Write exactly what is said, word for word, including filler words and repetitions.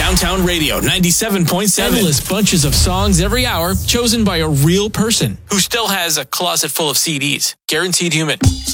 Downtown Radio ninety-seven point seven. Endless bunches of songs every hour chosen by a real person who still has a closet full of C Ds. Guaranteed Human.